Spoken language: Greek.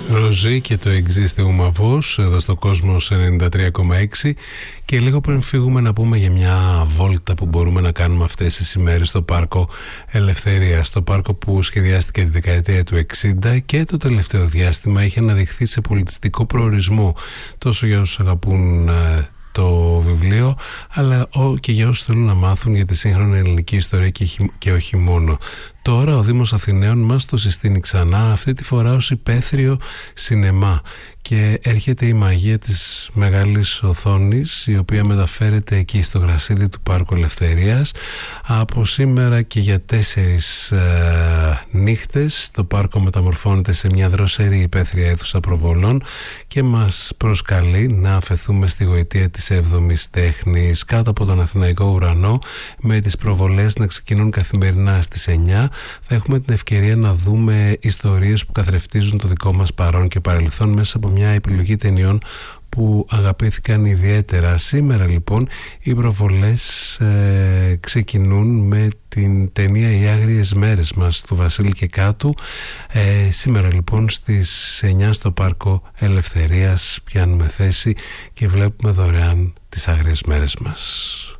Ροζή και το Existe Uma Voz εδώ στο Κόσμος 93,6. Και λίγο πριν φύγουμε να πούμε για μια βόλτα που μπορούμε να κάνουμε αυτές τις ημέρες στο Πάρκο Ελευθερίας, το πάρκο που σχεδιάστηκε τη δεκαετία του 60 και το τελευταίο διάστημα είχε αναδειχθεί σε πολιτιστικό προορισμό τόσο για όσους αγαπούν το βιβλίο, αλλά και για όσους θέλουν να μάθουν για τη σύγχρονη ελληνική ιστορία και όχι μόνο. Τώρα ο Δήμος Αθηναίων μας το συστήνει ξανά, αυτή τη φορά ως υπαίθριο σινεμά, και έρχεται η μαγεία της μεγάλης οθόνης, η οποία μεταφέρεται εκεί στο γρασίδι του Πάρκου Ελευθερίας. Από σήμερα και για 4 νύχτες το πάρκο μεταμορφώνεται σε μια δροσερή υπαίθρια αίθουσα προβολών και μας προσκαλεί να αφαιθούμε στη γοητεία της 7ης τέχνης κάτω από τον Αθηναϊκό ουρανό, με τις προβολές να ξεκινούν καθημερινά στις 9. Θα έχουμε την ευκαιρία να δούμε ιστορίες που καθρεφτίζουν το δικό μας παρόν και παρελθόν μέσα από μια επιλογή ταινιών που αγαπήθηκαν ιδιαίτερα. Σήμερα λοιπόν οι προβολές ξεκινούν με την ταινία «Οι Άγριες Μέρες μας» του Βασίλη Κεκάτου. Σήμερα λοιπόν στις 9 στο Πάρκο Ελευθερίας πιάνουμε θέση και βλέπουμε δωρεάν τις Άγριες Μέρες μας.